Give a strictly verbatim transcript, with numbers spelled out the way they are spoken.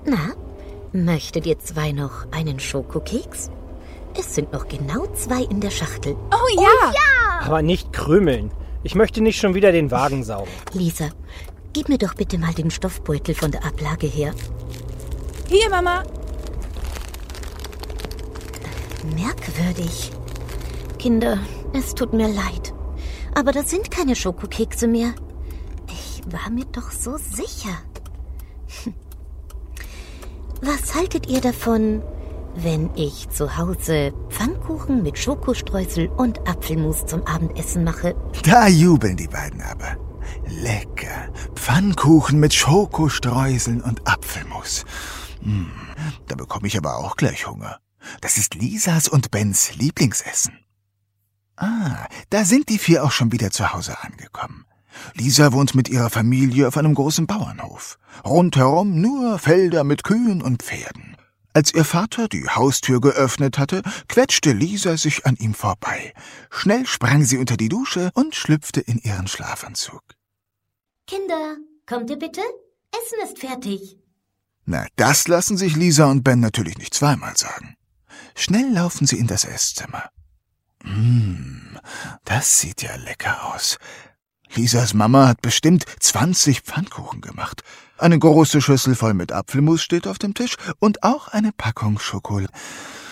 Na, möchtet ihr zwei noch einen Schokokeks? Es sind noch genau zwei in der Schachtel. Oh ja! Oh, ja. Aber nicht krümeln. Ich möchte nicht schon wieder den Wagen saugen. Lisa, gib mir doch bitte mal den Stoffbeutel von der Ablage her. Hier, Mama. Merkwürdig. Kinder, es tut mir leid. Aber das sind keine Schokokekse mehr. Ich war mir doch so sicher. Was haltet ihr davon, wenn ich zu Hause Pfannkuchen mit Schokostreusel und Apfelmus zum Abendessen mache? Da jubeln die beiden aber. Lecker. Pfannkuchen mit Schokostreuseln und Apfelmus. Hm, da bekomme ich aber auch gleich Hunger. Das ist Lisas und Bens Lieblingsessen. Ah, da sind die vier auch schon wieder zu Hause angekommen. Lisa wohnt mit ihrer Familie auf einem großen Bauernhof. Rundherum nur Felder mit Kühen und Pferden. Als ihr Vater die Haustür geöffnet hatte, quetschte Lisa sich an ihm vorbei. Schnell sprang sie unter die Dusche und schlüpfte in ihren Schlafanzug. Kinder, kommt ihr bitte? Essen ist fertig. Na, das lassen sich Lisa und Ben natürlich nicht zweimal sagen. Schnell laufen sie in das Esszimmer. Mmh, das sieht ja lecker aus. Lisas Mama hat bestimmt zwanzig Pfannkuchen gemacht. Eine große Schüssel voll mit Apfelmus steht auf dem Tisch und auch eine Packung Schokolade.